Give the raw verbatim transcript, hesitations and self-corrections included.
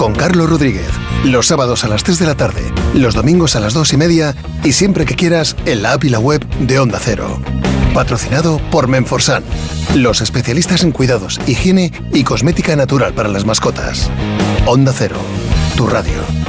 con Carlos Rodríguez. Los sábados a las tres de la tarde, los domingos a las dos y media y siempre que quieras en la app y la web de Onda Cero. Patrocinado por Menforsan, los especialistas en cuidados, higiene y cosmética natural para las mascotas. Onda Cero, tu radio.